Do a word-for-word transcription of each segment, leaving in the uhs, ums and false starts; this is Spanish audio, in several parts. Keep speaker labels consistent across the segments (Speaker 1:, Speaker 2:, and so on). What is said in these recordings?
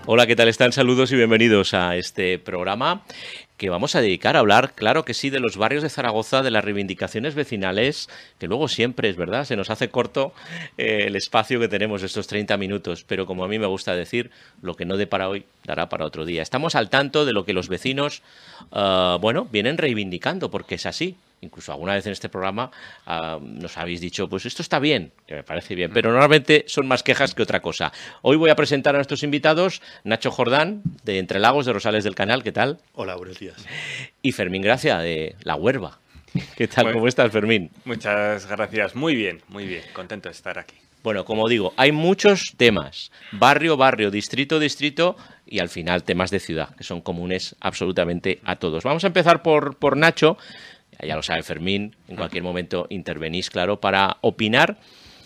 Speaker 1: Hola, ¿qué tal están? Saludos y bienvenidos a este programa que vamos a dedicar a hablar, claro que sí, de los barrios de Zaragoza, de las reivindicaciones vecinales, que luego siempre, es verdad, se nos hace corto eh, el espacio que tenemos, estos treinta minutos, pero como a mí me gusta decir, lo que no dé para hoy, dará para otro día. Estamos al tanto de lo que los vecinos, uh, bueno, vienen reivindicando, porque es así. Incluso alguna vez en este programa uh, nos habéis dicho, pues esto está bien, que me parece bien, pero normalmente son más quejas que otra cosa. Hoy voy a presentar a nuestros invitados, Nacho Jordán, de Entre Lagos, de Rosales del Canal, ¿qué tal?
Speaker 2: Hola, buenos días.
Speaker 1: Y Fermín Gracia, de La Huerva. ¿Qué tal?
Speaker 3: Bueno,
Speaker 1: ¿Cómo estás, Fermín?
Speaker 3: Muchas gracias, muy bien, muy bien, contento de estar aquí.
Speaker 1: Bueno, como digo, hay muchos temas, barrio, barrio, distrito, distrito y al final temas de ciudad, que son comunes absolutamente a todos. Vamos a empezar por, por Nacho. Ya lo sabe Fermín, en cualquier momento intervenís, claro, para opinar.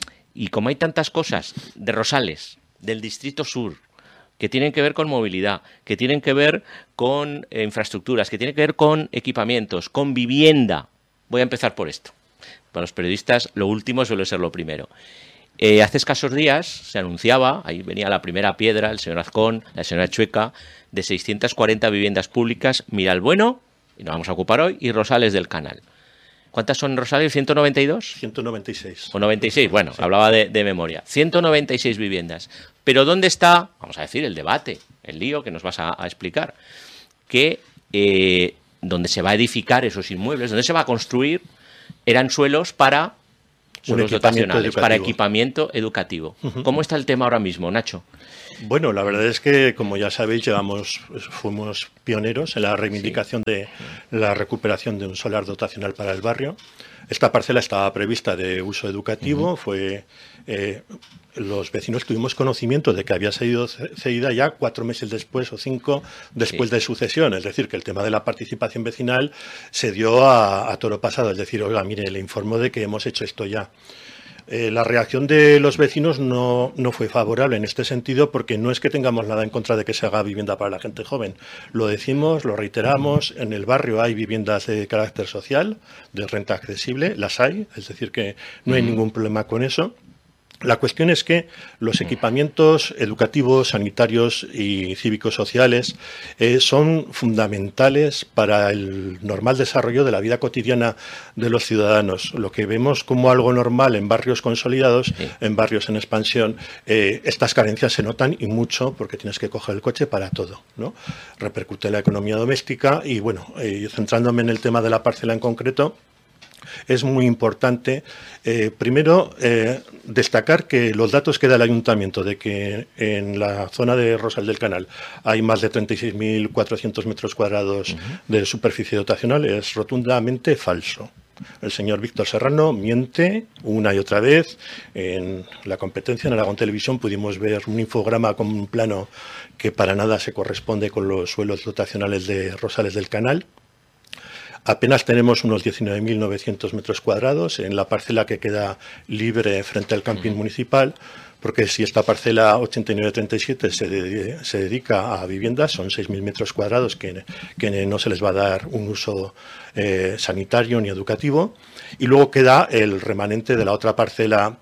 Speaker 1: Y como hay tantas cosas de Rosales, del Distrito Sur, que tienen que ver con movilidad, que tienen que ver con eh, infraestructuras, que tienen que ver con equipamientos, con vivienda. Voy a empezar por esto. Para los periodistas, lo último suele ser lo primero. Eh, hace escasos días se anunciaba, ahí venía la primera piedra, el señor Azcón, la señora Chueca, de seiscientas cuarenta viviendas públicas, Miralbueno, y nos vamos a ocupar hoy, y Rosales del Canal. ¿Cuántas son Rosales? ¿ciento noventa y dos?
Speaker 2: ciento noventa y seis.
Speaker 1: O noventa y seis, bueno,
Speaker 2: sí.
Speaker 1: hablaba de, de memoria. ciento noventa y seis viviendas. Pero ¿dónde está, vamos a decir, el debate, el lío que nos vas a, a explicar? Que eh, donde se va a edificar esos inmuebles, donde se va a construir, eran suelos para suelos dotacionales, educativo. para equipamiento educativo. Uh-huh. ¿Cómo está el tema ahora mismo, Nacho?
Speaker 2: Bueno, la verdad es que, como ya sabéis, llevamos, fuimos pioneros en la reivindicación sí. de la recuperación de un solar dotacional para el barrio. Esta parcela estaba prevista de uso educativo, uh-huh. fue eh, los vecinos tuvimos conocimiento de que había sido cedida ya cuatro meses después o cinco después sí. de sucesión, es decir, que el tema de la participación vecinal se dio a, a toro pasado, es decir, oiga, mire, le informo de que hemos hecho esto ya. Eh, la reacción de los vecinos no, no fue favorable en este sentido porque no es que tengamos nada en contra de que se haga vivienda para la gente joven. Lo decimos, lo reiteramos, en el barrio hay viviendas de carácter social, de renta accesible, las hay, es decir que no hay ningún problema con eso. La cuestión es que los equipamientos educativos, sanitarios y cívicos sociales eh, son fundamentales para el normal desarrollo de la vida cotidiana de los ciudadanos. Lo que vemos como algo normal en barrios consolidados, sí. en barrios en expansión, eh, estas carencias se notan y mucho porque tienes que coger el coche para todo, ¿no? Repercute en la economía doméstica y, bueno, eh, centrándome en el tema de la parcela en concreto, es muy importante, eh, primero, eh, destacar que los datos que da el Ayuntamiento de que en la zona de Rosal del Canal hay más de treinta y seis mil cuatrocientos metros cuadrados uh-huh. de superficie dotacional es rotundamente falso. El señor Víctor Serrano miente una y otra vez. En la competencia en Aragón Televisión pudimos ver un infograma con un plano que para nada se corresponde con los suelos dotacionales de Rosales del Canal. Apenas tenemos unos diecinueve mil novecientos metros cuadrados en la parcela que queda libre frente al camping uh-huh. municipal, porque si esta parcela ochenta y nueve treinta y siete se, de, se dedica a viviendas, son seis mil metros cuadrados que, que no se les va a dar un uso eh, sanitario ni educativo. Y luego queda el remanente de la otra parcela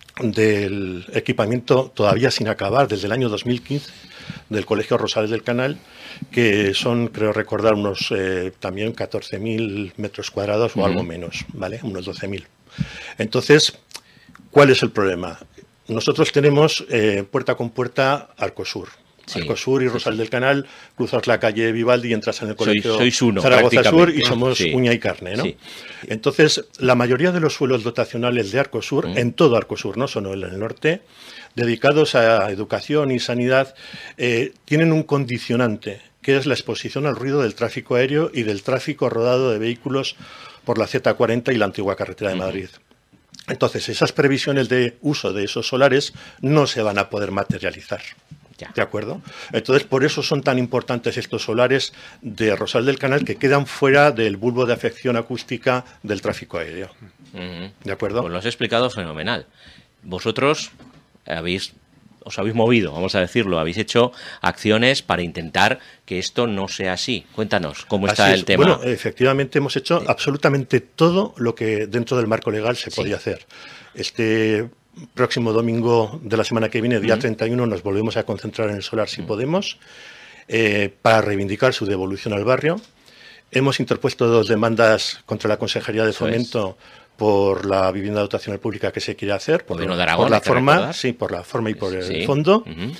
Speaker 2: del equipamiento todavía sin acabar, desde el año dos mil quince, del Colegio Rosales del Canal, que son, creo recordar, unos eh, también catorce mil metros cuadrados o uh-huh. algo menos, ¿vale? Unos doce mil. Entonces, ¿cuál es el problema? Nosotros tenemos eh, puerta con puerta Arcosur. Sí, Arcosur y Rosal sí, sí. del Canal, cruzas la calle Vivaldi y entras en el colegio
Speaker 1: sois, sois uno,
Speaker 2: Zaragoza Sur y somos
Speaker 1: sí.
Speaker 2: uña y carne, ¿no?
Speaker 1: Sí.
Speaker 2: Entonces, la mayoría de los suelos dotacionales de Arcosur, uh-huh. en todo Arcosur, no solo en el norte, dedicados a educación y sanidad, eh, tienen un condicionante, que es la exposición al ruido del tráfico aéreo y del tráfico rodado de vehículos por la Z cuarenta y la antigua carretera de Madrid. Entonces, esas previsiones de uso de esos solares no se van a poder materializar. Ya. ¿De acuerdo? Entonces, por eso son tan importantes estos solares de Rosal del Canal que quedan fuera del bulbo de afección acústica del tráfico aéreo. Uh-huh. ¿De acuerdo?
Speaker 1: Pues lo has explicado fenomenal. Vosotros habéis... os habéis movido, vamos a decirlo, habéis hecho acciones para intentar que esto no sea así. Cuéntanos, ¿cómo está
Speaker 2: así
Speaker 1: el
Speaker 2: es.
Speaker 1: tema?
Speaker 2: Bueno, efectivamente hemos hecho
Speaker 1: sí.
Speaker 2: absolutamente todo lo que dentro del marco legal se sí. podía hacer. Este próximo domingo de la semana que viene, día uh-huh. treinta y uno, nos volvemos a concentrar en el solar si uh-huh. podemos, eh, para reivindicar su devolución al barrio. Hemos interpuesto dos demandas contra la Consejería de Fomento por la vivienda dotacional pública que se quiere hacer, por,
Speaker 1: de Aragón,
Speaker 2: por la forma, sí, por la forma y por el
Speaker 1: sí.
Speaker 2: fondo.
Speaker 1: Uh-huh.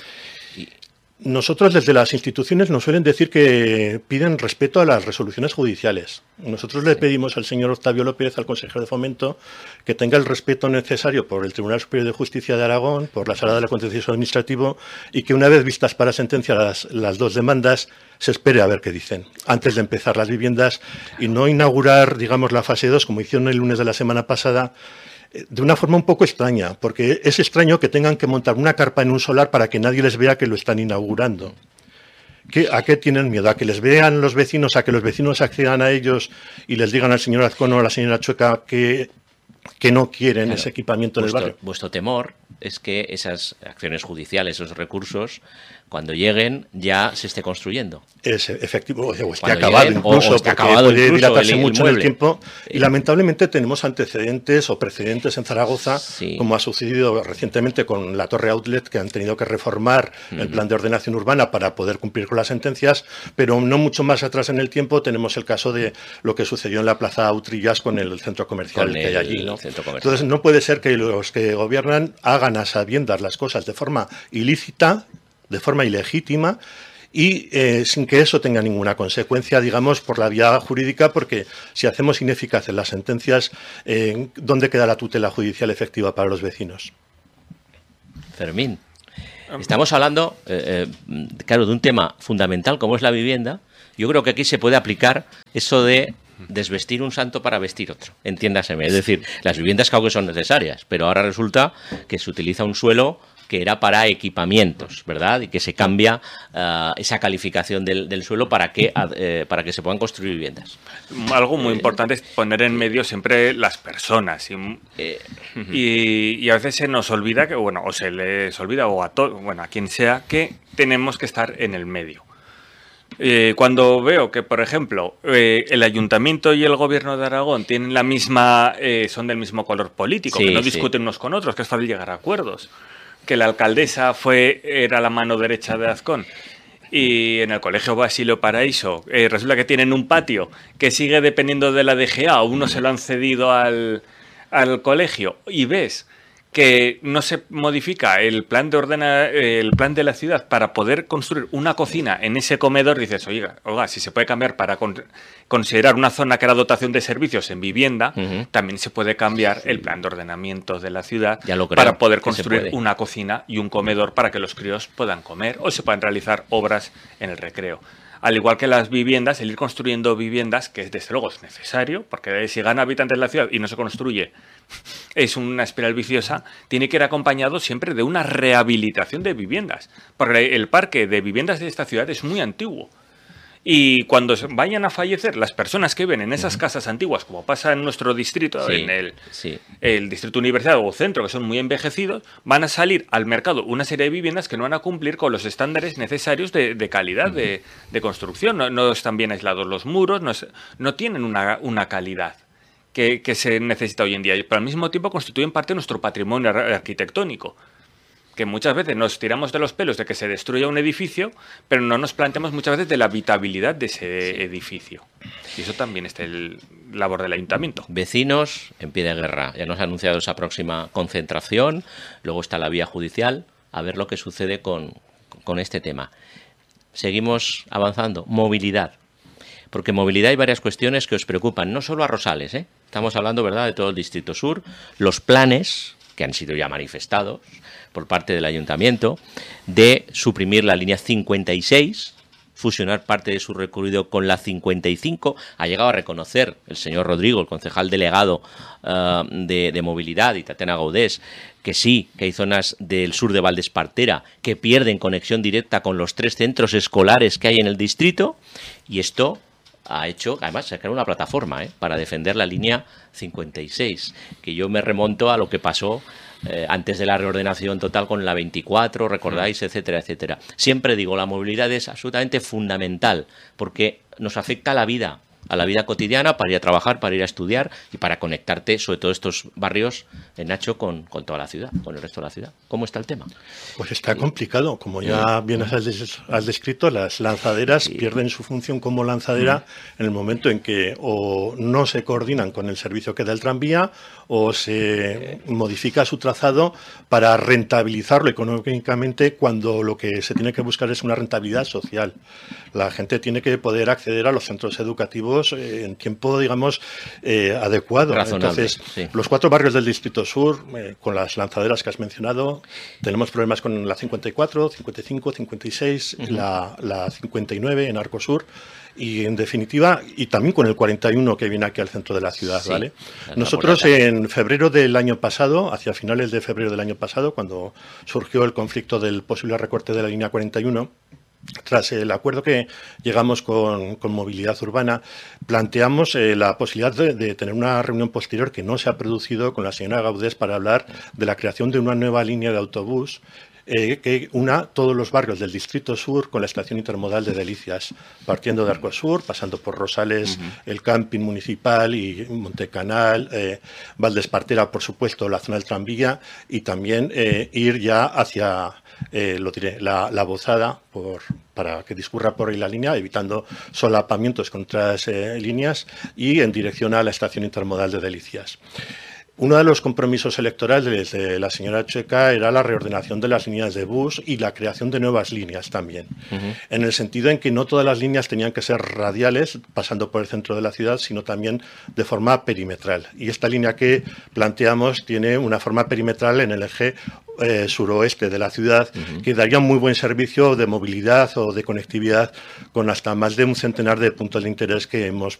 Speaker 2: Nosotros desde las instituciones nos suelen decir que piden respeto a las resoluciones judiciales. Nosotros le pedimos al señor Octavio López, al consejero de Fomento, que tenga el respeto necesario por el Tribunal Superior de Justicia de Aragón, por la Sala del Contencioso Administrativo, y que una vez vistas para sentencia las, las dos demandas, se espere a ver qué dicen, antes de empezar las viviendas y no inaugurar, digamos, la fase dos, como hicieron el lunes de la semana pasada, de una forma un poco extraña, porque es extraño que tengan que montar una carpa en un solar para que nadie les vea que lo están inaugurando. ¿Qué, ¿A qué tienen miedo? ¿A que les vean los vecinos, a que los vecinos accedan a ellos y les digan al señor Azcón o a la señora Chueca que, que no quieren claro, ese equipamiento
Speaker 1: vuestro,
Speaker 2: en el barrio?
Speaker 1: Vuestro temor es que esas acciones judiciales, esos recursos, cuando lleguen ya se esté construyendo.
Speaker 2: Es efectivo, o esté
Speaker 1: cuando
Speaker 2: acabado
Speaker 1: lleguen,
Speaker 2: incluso,
Speaker 1: o esté acabado
Speaker 2: puede
Speaker 1: incluso
Speaker 2: dilatarse
Speaker 1: el, el
Speaker 2: mucho
Speaker 1: mueble.
Speaker 2: en el tiempo. Y lamentablemente tenemos antecedentes o precedentes en Zaragoza,
Speaker 1: sí.
Speaker 2: como ha sucedido recientemente con la Torre Outlet, que han tenido que reformar uh-huh. el plan de ordenación urbana para poder cumplir con las sentencias, pero no mucho más atrás en el tiempo tenemos el caso de lo que sucedió en la Plaza Utrillas con el centro comercial
Speaker 1: con
Speaker 2: que hay allí, ¿no?
Speaker 1: Entonces
Speaker 2: no puede ser que los que gobiernan hagan a sabiendas las cosas de forma ilícita, de forma ilegítima, y eh, sin que eso tenga ninguna consecuencia, digamos, por la vía jurídica, porque si hacemos ineficaces las sentencias, eh, ¿dónde queda la tutela judicial efectiva para los vecinos?
Speaker 1: Fermín, estamos hablando, eh, eh, claro, de un tema fundamental como es la vivienda. Yo creo que aquí se puede aplicar eso de desvestir un santo para vestir otro, entiéndaseme. Es decir, las viviendas claro que son necesarias, pero ahora resulta que se utiliza un suelo que era para equipamientos, ¿verdad? Y que se cambia uh, esa calificación del, del suelo para que, uh, para que se puedan construir viviendas.
Speaker 3: Algo muy importante es poner en medio siempre las personas. Y, eh, y, y a veces se nos olvida, que bueno, o se les olvida, o a, to, bueno, a quien sea, que tenemos que estar en el medio. Eh, cuando veo que, por ejemplo, eh, el Ayuntamiento y el Gobierno de Aragón tienen la misma, eh, son del mismo color político, sí, que no discuten sí. unos con otros, que es fácil llegar a acuerdos, que la alcaldesa fue era la mano derecha de Azcón, y en el Colegio Basilio Paraíso eh, resulta que tienen un patio que sigue dependiendo de la D G A, o uno se lo han cedido al, al colegio, y ves que no se modifica el plan de ordena, el plan de la ciudad para poder construir una cocina en ese comedor, dices, oiga, oiga si se puede cambiar para con, considerar una zona que era dotación de servicios en vivienda, uh-huh. también se puede cambiar el plan de ordenamiento de la ciudad para poder construir una cocina y un comedor para que los críos puedan comer o se puedan realizar obras en el recreo. Al igual que las viviendas, el ir construyendo viviendas, que desde luego es necesario, porque si gana habitantes de la ciudad y no se construye, es una espiral viciosa, tiene que ir acompañado siempre de una rehabilitación de viviendas. Porque el parque de viviendas de esta ciudad es muy antiguo. Y cuando vayan a fallecer las personas que viven en esas casas antiguas, como pasa en nuestro distrito, sí, en el, sí. el distrito universidad o centro, que son muy envejecidos, van a salir al mercado una serie de viviendas que no van a cumplir con los estándares necesarios de, de calidad uh-huh. de, de construcción. No, no están bien aislados los muros, no, es, no tienen una, una calidad que, que se necesita hoy en día. Pero al mismo tiempo constituyen parte de nuestro patrimonio arquitectónico, que muchas veces nos tiramos de los pelos de que se destruya un edificio, pero no nos planteamos muchas veces de la habitabilidad de ese sí. edificio. Y eso también es el labor del ayuntamiento.
Speaker 1: Vecinos en pie de guerra. Ya nos ha anunciado esa próxima concentración, luego está la vía judicial, a ver lo que sucede con, con este tema. Seguimos avanzando. Movilidad. Porque movilidad hay varias cuestiones que os preocupan, no solo a Rosales, ¿eh? Estamos hablando, ¿verdad?, de todo el Distrito Sur, los planes que han sido ya manifestados por parte del Ayuntamiento, de suprimir la línea cincuenta y seis, fusionar parte de su recorrido con la cincuenta y cinco. Ha llegado a reconocer el señor Rodrigo, el concejal delegado uh, de, de movilidad, y Tatiana Gaudés, que sí, que hay zonas del sur de Valdespartera que pierden conexión directa con los tres centros escolares que hay en el distrito, y esto ha hecho, además, sacar una plataforma ¿eh? para defender la línea cincuenta y seis, que yo me remonto a lo que pasó eh, antes de la reordenación total con la veinticuatro, recordáis, etcétera, etcétera. Siempre digo, la movilidad es absolutamente fundamental, porque nos afecta a la vida a la vida cotidiana, para ir a trabajar, para ir a estudiar y para conectarte, sobre todo estos barrios, eh, Nacho, con, con toda la ciudad, con el resto de la ciudad. ¿Cómo está el tema?
Speaker 2: Pues está complicado. Como ya bien has, des has descrito, las lanzaderas sí. pierden su función como lanzadera mm. en el momento en que o no se coordinan con el servicio que da el tranvía o se modifica su trazado para rentabilizarlo económicamente, cuando lo que se tiene que buscar es una rentabilidad social. La gente tiene que poder acceder a los centros educativos eh, en tiempo, digamos, eh, adecuado.
Speaker 1: Razonable,
Speaker 2: Entonces,
Speaker 1: sí.
Speaker 2: los cuatro barrios del Distrito Sur, eh, con las lanzaderas que has mencionado, tenemos problemas con la cincuenta y cuatro, cincuenta y cinco, cincuenta y seis, uh-huh. la, la cincuenta y nueve en Arcosur. Y en definitiva, y también con el cuarenta y uno que viene aquí al centro de la ciudad, sí, ¿vale? Nosotros en febrero del año pasado, hacia finales de febrero del año pasado, cuando surgió el conflicto del posible recorte de la línea cuarenta y uno, tras el acuerdo que llegamos con, con Movilidad Urbana, planteamos eh, la posibilidad de, de tener una reunión posterior que no se ha producido con la señora Gaudés para hablar de la creación de una nueva línea de autobús Eh, que una todos los barrios del Distrito Sur con la estación intermodal de Delicias, partiendo de Arcosur, pasando por Rosales, uh-huh. el camping municipal y Montecanal, eh, Valdespartera, por supuesto, la zona del tranvía, y también eh, ir ya hacia, eh, lo diré, la, la Bozada, por, para que discurra por ahí la línea, evitando solapamientos con otras eh, líneas, y en dirección a la estación intermodal de Delicias. Uno de los compromisos electorales de la señora Checa era la reordenación de las líneas de bus y la creación de nuevas líneas también, uh-huh. en el sentido en que no todas las líneas tenían que ser radiales, pasando por el centro de la ciudad, sino también de forma perimetral. Y esta línea que planteamos tiene una forma perimetral en el eje eh, suroeste de la ciudad, uh-huh. que daría un muy buen servicio de movilidad o de conectividad con hasta más de un centenar de puntos de interés que hemos